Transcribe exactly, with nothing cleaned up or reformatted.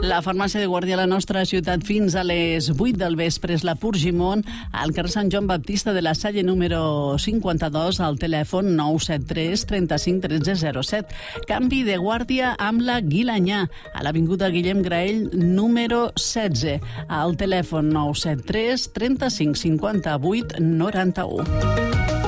La farmàcia de Guàrdia a la nostra ciutat fins a les vuit del vespre és la Purgimon, al carrer Sant Joan Baptista de la Salle número cinquanta-dos, al telèfon nou set tres, trenta-cinc, tretze, zero set. Canvi de guàrdia amb la Guilanyà, a l'avinguda Guillem Graell número setze, al telèfon nou set tres, trenta-cinc, cinquanta-vuit, noranta-u.